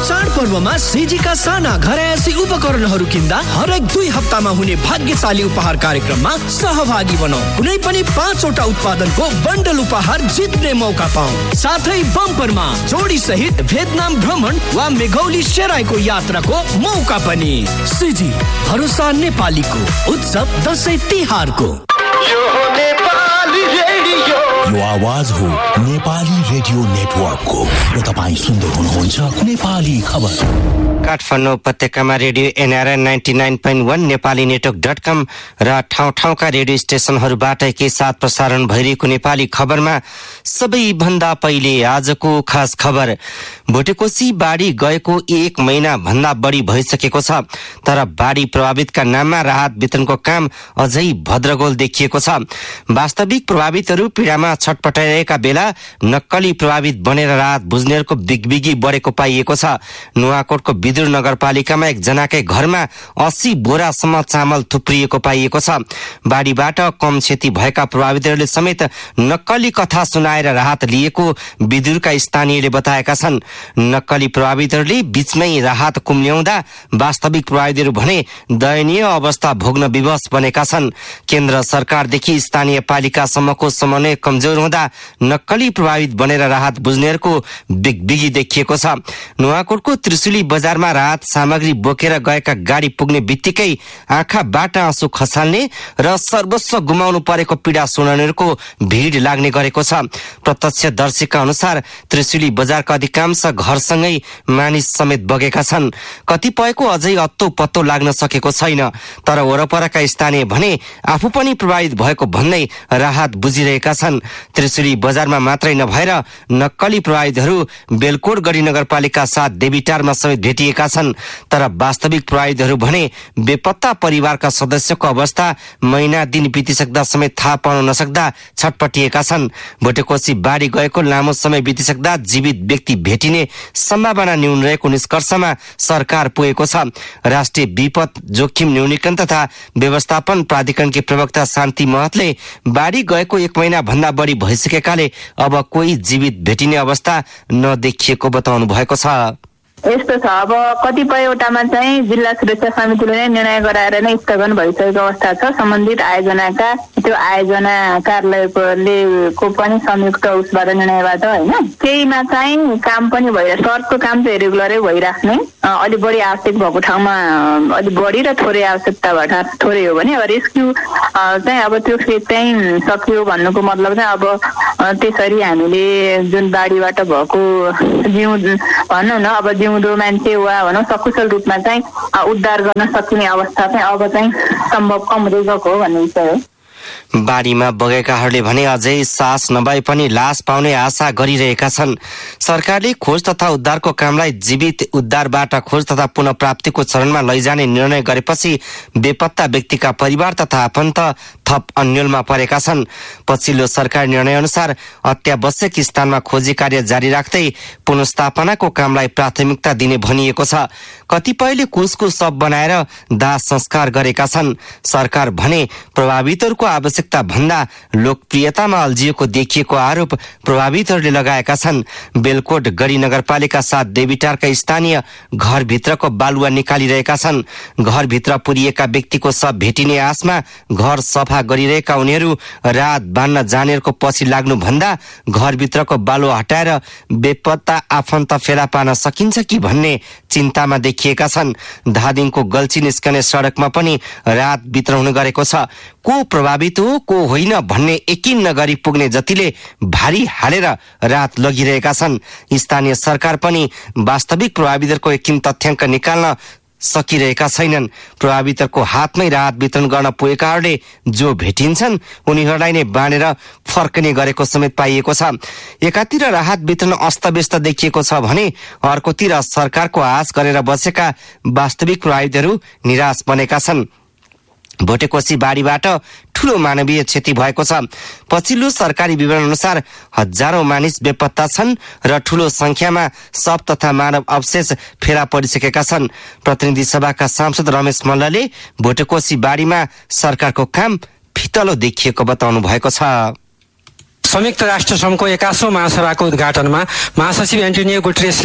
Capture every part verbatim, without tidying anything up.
चाडपर्वमा सिजीका साना घरायसी उपकरणहरू किन्दा हरेक दुई हप्तामा हुने भाग्यशाली उपहार कार्यक्रममा सहभागी बनौ। कुनै पनि पाँचवटा उत्पादनको बन्डल उपहार जित्ने मौका पाऊ। साथै बम्परमा जोडी सहित भियतनाम भ्रमण वा मेघौली सेराईको यात्राको मौका पनि। सिजी, भरोसा नेपालीको उत्सव दसैँ तिहारको। यो आवाज हो नेपाली रेडियो नेटवर्कको र तपाईँ सुन्दै हुनुहुन्छ नेपाली खबर। काठमाडौँ उपत्यकामा radio NRN ninety nine point वन नेपाली नेटवर्क डट कम र ठाउँ ठाउँका रेडियो स्टेशनहरूबाट एकै साथ प्रसारण भइरहेको नेपाली खबरमा सबैभन्दा पहिले आजको खास खबर। भोटेकोशी बाढी गएको एक महिना भन्दा बढी भइसकेको छ, तर बाढी प्रभावितका नाममा राहत वितरणको काम अझै भद्रगोल देखिएको छ। वास्तविक प्रभावितहरू पीडामा छटपटाइरहेका बेला नक्कली प्रभावित बनेर राहत बुझ्नेहरूको बिगबिगी बढेको पाइएको छ। नुवाकोटको विदुर नगरपालिकामा एकजनाकै घरमा अस्सी बोरासम्म चामल थुप्रिएको पाइएको छ। बाढीबाट कम क्षति भएका प्रभावितहरूले समेत नक्कली कथा सुनाएर राहत लिएको विदुरका स्थानीयले बताएका छन्। नक्कली प्रभावितहरूले बीचमै राहत कुम्ल्याउँदा वास्तविक प्रभावितहरू भने दयनीय अवस्था भोग्न विवश बनेका छन्। केन्द्र सरकारदेखि स्थानीय पालिकासम्मको समन्वय कमजोर हुँदा नक्कली प्रभावित बनेर राहत बुझ्नेहरूको बिगबिगी देखिएको छ। नुवाकोटको त्रिशुली बजारमा राहत सामग्री बोकेर गएका गाडी पुग्ने बित्तिकै आँखाबाट आँसु खसाल्ने र सर्वस्व गुमाउनु परेको पीडा सुनाउनेहरूको भीड लाग्ने गरेको छ। प्रत्यक्षदर्शीका अनुसार त्रिशुली बजारका अधिकांश घरसँगै मानिस समेत बगेका छन्। कतिपयको अझै अत्तो पत्तो लाग्न सकेको छैन, तर वरपरका स्थानीय भने आफू पनि प्रभावित भएको भन्दै राहत बुझिरहेका छन्। त्रिशुली बजारमा मात्रै नभएर नक्कली प्रभावितहरू बेलकोट गढी नगरपालिका साथ देवीटारमा समेत भेटिएका छन्, तर वास्तविक प्रभावितहरू भने बेपत्ता परिवारका सदस्यको अवस्था महिना दिन बितिसक्दा समेत थाहा पाउन नसक्दा छटपटिएका छन्। भोटेकोशी बाढी गएको लामो समय बितिसक्दा जीवित व्यक्ति भेटिने सम्भावना न्यून रहेको निष्कर्षमा सरकार पुगेको छ। राष्ट्रिय विपद जोखिम न्यूनीकरण तथा व्यवस्थापन प्राधिकरणकी प्रवक्ता शान्ति महतले बाढी गएको एक महिना भन्दा बढी भइसकेकाले अब कोही जीवित भेटिने अवस्था नदेखिएको बताउनु भएको छ। यस्तो छ, अब कतिपयवटामा चाहिँ जिल्ला सुरक्षा समितिले नै निर्णय गराएर नै स्थगन भइसकेको अवस्था छ। सम्बन्धित आयोजनाका त्यो आयोजना कार्यालयले को पनि संयुक्त उसबाट निर्णयबाट होइन, केहीमा चाहिँ काम पनि भइरहेको, सर्टको काम चाहिँ रेगुलरै भइराख्ने, अलि बढी आवश्यक भएको ठाउँमा अलि बढी र थोरै आवश्यकता भएर थोरै हो भने अब रेस्क्यु चाहिँ अब त्यो फेज चाहिँ सकियो भन्नुको मतलब चाहिँ अब त्यसरी हामीले जुन बाढीबाट भएको जिउ भनौँ न, अब जिउँदो मान्छे वा भनौँ सकुशल रूपमा चाहिँ उद्धार गर्न सकिने अवस्था चाहिँ अब चाहिँ सम्भव कम हुँदै गएको हो भन्ने विषय हो। बाढीमा बगेकाहरूले भने अझै सास नभए पनि लास पाउने आशा गरिरहेका छन्। सरकारले खोज तथा उद्धारको कामलाई जीवित उद्धारबाट खोज तथा पुनः प्राप्तिको चरणमा लैजाने निर्णय गरेपछि बेपत्ता व्यक्तिका परिवार तथा आफन्त थप अन्यलमा परेका छन्। पछिल्लो सरकारी निर्णय अनुसार अत्यावश्यक स्थानमा खोजी कार्य जारी राख्दै पुनर्स्थापनाको कामलाई प्राथमिकता दिने भनिएको छ। कतिपयले कुसको शव बनाएर दाह संस्कार गरेका छन्। सरकार भने प्रभावितहरूको आवश्यकता भन्दा लोकप्रियतामा अल्झिएको देखिएको आरोप प्रभावितहरूले लगाएका छन्। बेलकोट गढी नगरपालिका साथ देवीटारका स्थानीय घरभित्रको बालुवा निकालिरहेका छन्। घरभित्र पुरिएका व्यक्तिको शव भेटिने आशमा घर सफा गरिरहेका उनीहरू रात बान्न जानेहरूको पछि लाग्नु भन्दा घरभित्रको बालुवा हटाएर बेपत्ता आफन्त फेला पार्न सकिन्छ कि भन्ने चिन्तामा देखिएका छन्। धादिङको गल्छी निस्कने सडकमा पनि रात बिताउनु गरेको छ। को प्रभावित हो को होइन भन्ने यकिन नगरी पुग्ने जतिले भारी हालेर रात लगिरहेका छन्। स्थानीय सरकार पनि वास्तविक प्रभावितहरूको यकिन तथ्याङ्क निकाल्न सकिरहेका छैनन्। प्रभावितहरूको हातमै राहत वितरण गर्न पुगेकाहरूले जो भेटिन्छन् उनीहरूलाई नै बाँडेर फर्कने गरेको समेत पाइएको छ। एकातिर राहत वितरण अस्तव्यस्त देखिएको छ भने अर्कोतिर सरकारको आश गरेर बसेका वास्तविक प्रभावितहरू निराश बनेका छन्। भोटेकोशी बाढीबाट ठूलो मानवीय क्षति भएको छ। पछिल्लो सरकारी विवरण अनुसार हजारौं मानिस बेपत्ता छन् र ठूलो संख्यामा शव तथा मानव अवशेष फेला परिसकेका छन्। प्रतिनिधि सभाका सांसद रमेश मल्लले भोटेकोशी बाढीमा सरकारको काम फितलो देखिएको बताउनु भएको छ। संयुक्त राष्ट्र संघको एकासौं महासभाको उद्घाटनमा महासचिव एन्टोनियो गुटेरेसले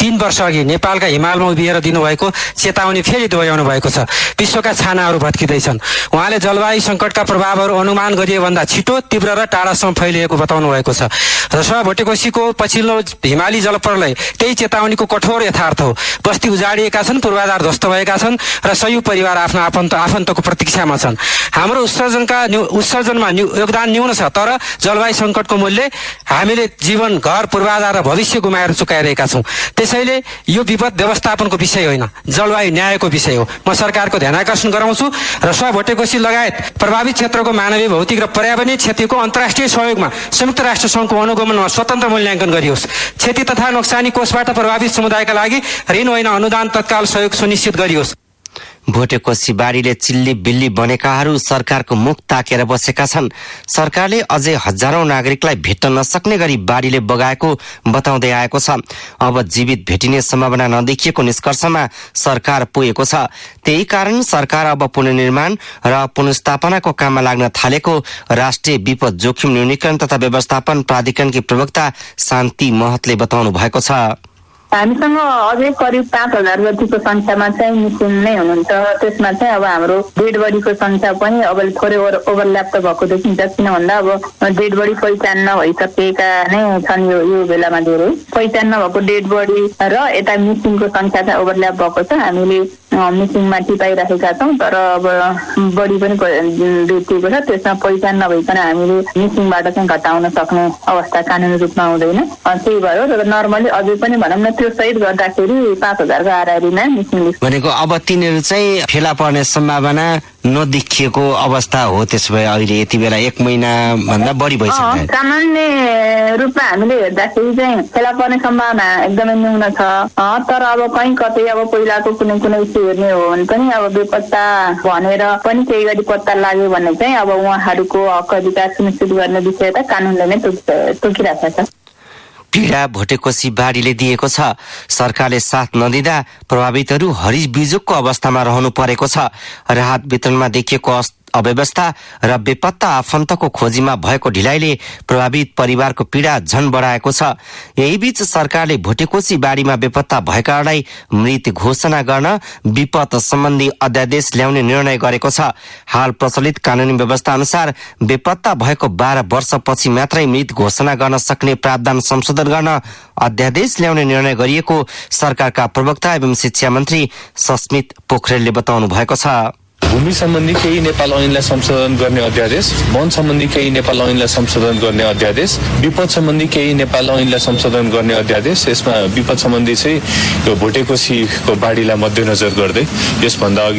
तीन वर्ष अघि नेपालका हिमालमा उभिएर दिनुभएको चेतावनी फेरि दोहोऱ्याउनु भएको छ। विश्वका छानाहरू भत्किँदैछन्। उहाँले जलवायु सङ्कटका प्रभावहरू अनुमान गरिए भन्दा छिटो, तीव्र र टाढासम्म फैलिएको बताउनु भएको छ। रसुवा भोटेकोसीको पछिल्लो हिमाली जलप्रलय त्यही चेतावनीको कठोर यथार्थ हो। बस्ती उजाडिएका छन्, पूर्वाधार ध्वस्त भएका छन् र सयौं परिवार आफ्नो आफन्त आफन्तको प्रतीक्षामा छन्। हाम्रो उत्सर्जनका उत्सर्जनमा योगदान न्यून छ, तर जलवायु सङ्कटको मूल्य हामीले जीवन, घर, पूर्वाधार र भविष्य गुमाएर चुकाइरहेका छौँ। त्यसैले यो विपद व्यवस्थापनको विषय होइन, जलवायु न्यायको विषय हो। म सरकारको ध्यानाकर्षण गराउँछु। रसुवा भोटेकोसी लगायत प्रभावित क्षेत्रको मानवीय, भौतिक र पर्यावरणीय क्षतिको अन्तर्राष्ट्रिय सहयोगमा संयुक्त राष्ट्र सङ्घको अनुगमनमा स्वतन्त्र मूल्याङ्कन गरियोस्। क्षति तथा नोक्सानी कोषबाट प्रभावित समुदायका लागि ऋण होइन, अनुदान तत्काल सहयोग सुनिश्चित गरियोस्। भोटेकोसी बाढीले चिल्ली बिल्ली बनेकाहरू सरकारको मुख ताकेर बसेका छन्। सरकारले अझै हजारौं नागरिकलाई भेट्न नसक्ने गरी बाढीले बगाएको बताउँदै आएको छ। अब जीवित भेटिने सम्भावना नदेखिएको निष्कर्षमा सरकार पुगेको छ। त्यही कारण सरकार अब पुनर्निर्माण र पुनर्स्थापनाको काममा लाग्न थालेको राष्ट्रिय विपद जोखिम न्यूनीकरण तथा व्यवस्थापन प्राधिकरणकी प्रवक्ता शान्ति महतले बताउनु भएको छ। हामीसँग अझै करिब पाँच हजार जतिको संख्यामा चाहिँ मिसिङ नै हुनुहुन्छ। त्यसमा चाहिँ अब हाम्रो डेड बडीको संख्या पनि अब थोरै ओभरल्याप त भएको देखिन्छ। किन भन्दा अब डेड बडी पहिचान नभइसकेका नै छन्। यो यो बेलामा धेरै पहिचान नभएको डेड बडी र यता मिसिङको संख्या चाहिँ ओभरल्याप भएको छ। हामीले मिसिङमा टिपाइरहेका छौँ, तर अब बडी पनि देखिएको छ। त्यसमा पहिचान नभइकन हामीले मिसिङबाट चाहिँ घटाउन सक्ने अवस्था कानुनी रूपमा हुँदैन। त्यही भयो र नर्मली अझै पनि भनौँ न त्यो सहित गर्दाखेरि पाँच हजारको हाराहारीमा मिसिङ लिस्ट भनेको अब तिनीहरू चाहिँ फेला पर्ने सम्भावना नदेखिएको अवस्था हो। त्यसो भए अहिले यति बेला एक महिना भन्दा बढी भइसक्यो। सामान्य रूपमा हामीले हेर्दाखेरि चाहिँ फेला पर्ने सम्भावना एकदमै न्यून छ। तर अब कहीँ कतै अब पहिलाको कुनै कुनै इस्यु हेर्ने हो भने पनि अब बेपत्ता भनेर पनि केही गरी पत्ता लाग्यो भने चाहिँ अब उहाँहरूको हक अधिकार सुनिश्चित गर्ने विषय त कानुनले नै तोकिरहेको छ। पीडा भोटेकोसी बाढीले दिएको छ। सरकारले साथ नदिँदा प्रभावितहरू हरिज बिजोगको अवस्थामा रहनु परेको छ। राहत वितरणमा देखिएको अव्यवस्था र बेपत्ता आफन्तको खोजीमा भएको ढिलाइले प्रभावित परिवारको पीडा झन बढाएको छ। यही बीच सरकारले भोटेकोसी बाढीमा बेपत्ता भएकाहरूलाई मृत घोषणा गर्न विपद सम्बन्धी अध्यादेश ल्याउने निर्णय गरेको छ। हाल प्रचलित कानूनी व्यवस्था अनुसार बेपत्ता भएको बाह्र वर्षपछि मात्रै मृत घोषणा गर्न सक्ने प्रावधान संशोधन गर्न अध्यादेश ल्याउने निर्णय गरिएको सरकारका प्रवक्ता एवं शिक्षा मन्त्री सस्मित पोखरेलले बताउनु भएको छ। भूमि सम्बन्धी केही नेपाल ऐनलाई संशोधन गर्ने अध्यादेश, वन सम्बन्धी केही नेपाल ऐनलाई संशोधन गर्ने अध्यादेश, विपद सम्बन्धी केही नेपाल ऐनलाई संशोधन गर्ने अध्यादेश। यसमा विपद सम्बन्धी चाहिँ यो भोटेकोसीको बाढीलाई मध्यनजर गर्दै यसभन्दा अघि